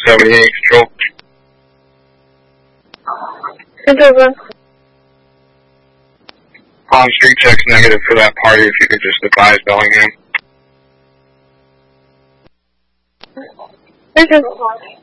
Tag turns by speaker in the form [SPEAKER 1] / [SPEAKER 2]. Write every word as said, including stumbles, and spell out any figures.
[SPEAKER 1] seventy-eight, control.
[SPEAKER 2] Control one.
[SPEAKER 1] On street checks negative for that party, if you could just advise Bellingham.
[SPEAKER 2] Control.